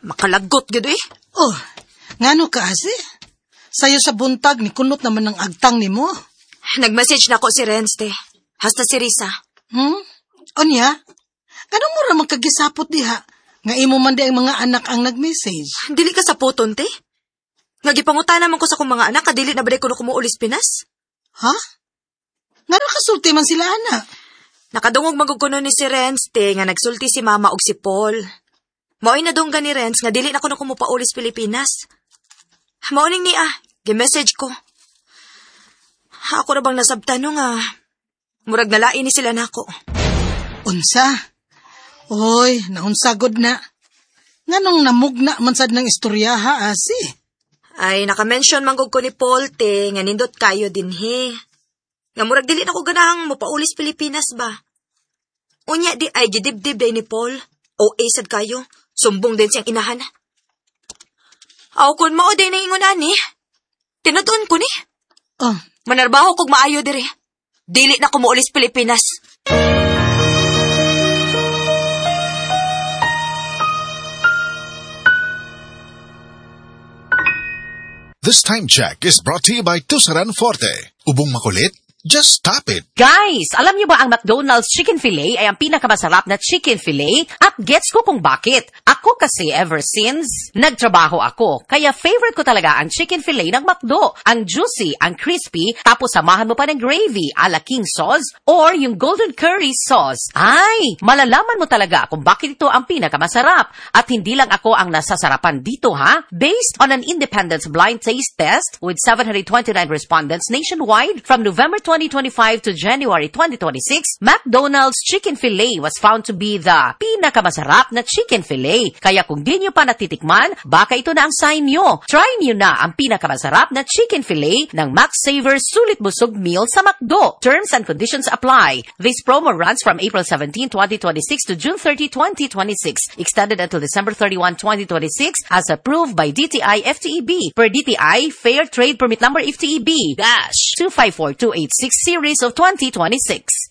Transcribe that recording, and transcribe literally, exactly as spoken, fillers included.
Makalagot gid eh. Oh, ngano ka ase? Sayo sa buntag ni kunot naman ng agtang nimo. Nag-message na ko si Renz, te. Hasta si Risa. Hmm? Onya? Ganun mo ra magkagisapot diha? Nga imo man di ang mga anak ang nag-message. Dili ka sa puton, te. Nagipangutana man ko sa kong mga anak, kadili na ba ko na kumuulis Pinas? Ha? Ngano kasulti man sila, anak? Nakadungog magugkuno ni si Renz, te, nga nagsulti si Mama og si Paul. Mao'y nadungga ni Renz nga dili na ko na kumupaulis Pilipinas. Mao'ning ni ah, gi-message ko. Ako na bang nasabtano nga, murag nalain ni sila nako. Unsa? Oy, naunsagod na. Nganong namugna man sad ng istorya ha, asi? Ay, nakamention manggog ko ni Paul, te, nga nindot kayo din he. Nga murag dili na ko ganahang mupaulis Pilipinas ba? Unya di ay gidibdib day ni Paul. O A sad kayo. Sumbong din siyang inahan. Aw, kun mao day na ingunan ni. Tinatun ko ni. Oh. Manarbaho kog maayo dire. Dili na ko muulis Pilipinas. This time check is brought to you by Tusaran Forte. Ubong makulit? Just tap it. Guys, alam niyo ba ang McDonald's Chicken Filet ay ang pinakamasarap na chicken filet? At gets ko kung bakit. Ako kasi ever since nagtrabaho ako, kaya favorite ko talaga ang chicken filet ng McDo. Ang juicy, ang crispy, tapos samahan mo pa ng gravy, ala king sauce, or yung golden curry sauce. Ay, malalaman mo talaga kung bakit ito ang pinakamasarap. At hindi lang ako ang nasasarapan dito, ha? Based on an independent blind taste test with seven hundred twenty-nine respondents nationwide from November twenty twenty-five to January twenty twenty-six, McDonald's Chicken Filet was found to be the pinakamasarap na chicken filet. Kaya kung di nyo pa natitikman, baka ito na ang sign nyo. Try nyo na ang pinakamasarap na chicken filet ng Max Saver Sulit Busog Meal sa McDo. Terms and conditions apply. This promo runs from April seventeenth, twenty twenty-six to June thirtieth, twenty twenty-six. Extended until December thirty-first, twenty twenty-six as approved by D T I F T E B. Per D T I, Fair Trade Permit Number F T E B dash two five four two eight six series of twenty twenty-six.